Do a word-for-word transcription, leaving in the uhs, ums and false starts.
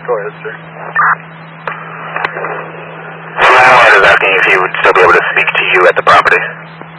Go ahead, sir. The landlord is asking if he would still be able to speak to you at the property.